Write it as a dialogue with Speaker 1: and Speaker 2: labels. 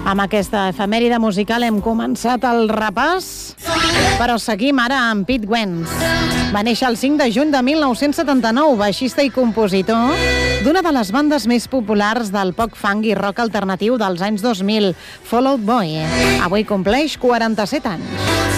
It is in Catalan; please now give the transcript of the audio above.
Speaker 1: Amb aquesta efemèride musical hem començat el repàs, però seguim ara amb Pete Wentz. Va néixer el 5 de juny de 1979, baixista i compositor d'una de les bandes més populars del pop funk i rock alternatiu dels anys 2000, Fall Out Boy. Avui compleix 47 anys.